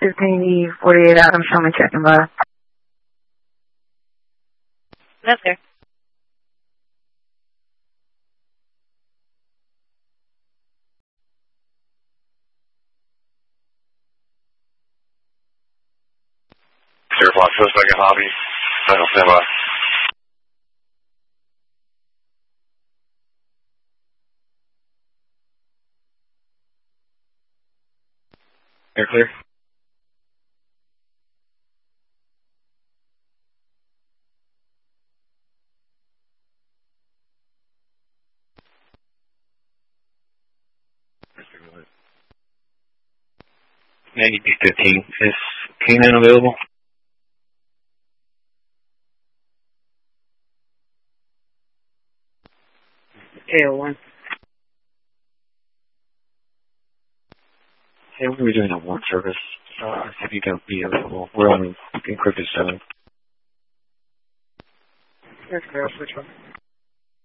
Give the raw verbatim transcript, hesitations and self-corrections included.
fifteen E, forty-eight Adam, show me checking by. That's there. Zero Fox, suspect in lobby. Final standby. Air clear. ninety B fifteen. Is Canaan available? A O one. Hey, we're going to be doing a warrant service. Uh, if you can be available. We're only encrypted seven. Yes, sir. Switch one.